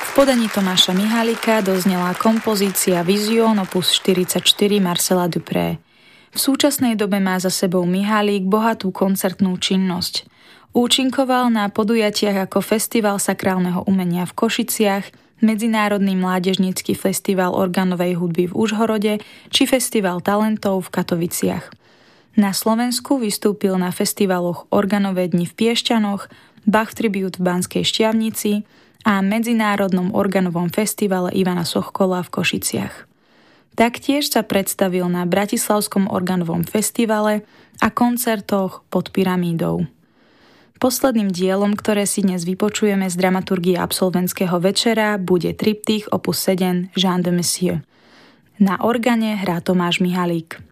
V podaní Tomáša Mihalika doznela kompozícia Vision opus 44 Marcela Dupré. V súčasnej dobe má za sebou Mihalik bohatú koncertnú činnosť. Účinkoval na podujatiach ako Festival sakrálneho umenia v Košiciach, Medzinárodný mládežnícky festival organovej hudby v Užhorode či Festival talentov v Katoviciach. Na Slovensku vystúpil na festivaloch Organové dni v Piešťanoch, Bach Tribute v Banskej Štiavnici a Medzinárodnom organovom festivale Ivana Sochkola v Košiciach. Taktiež sa predstavil na Bratislavskom organovom festivale a koncertoch pod pyramídou. Posledným dielom, ktoré si dnes vypočujeme z dramaturgie absolventského večera, bude triptych opus 7 Jean de Monsieur. Na organe hrá Tomáš Mihalík.